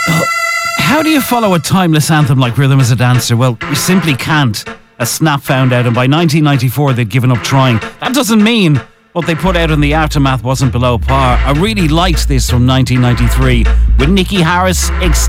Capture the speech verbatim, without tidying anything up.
How do you follow a timeless anthem like Rhythm as a Dancer? Well, you simply can't. A Snap found out, and by nineteen ninety-four they'd given up trying. That doesn't mean what they put out in the aftermath wasn't below par. I really liked this from nineteen ninety-three with Nicky Harris.